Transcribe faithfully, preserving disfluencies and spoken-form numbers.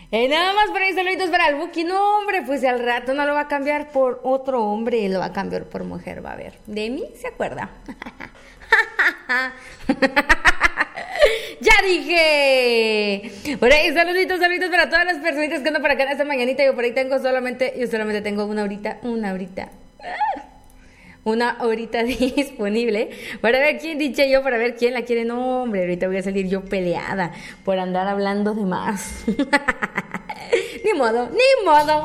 Eh, nada más por ahí, saluditos para el Buki. No, hombre, pues al rato no lo va a cambiar por otro hombre, lo va a cambiar por mujer, va a ver. De mí se acuerda. Ya dije. Por ahí, saluditos, saluditos para todas las personitas que andan por acá en esta mañanita. Yo por ahí tengo solamente, yo solamente tengo una horita, una horita. Una horita disponible para ver quién, dice yo, para ver quién la quiere. No, hombre, ahorita voy a salir yo peleada por andar hablando de más. Ni modo, ni modo.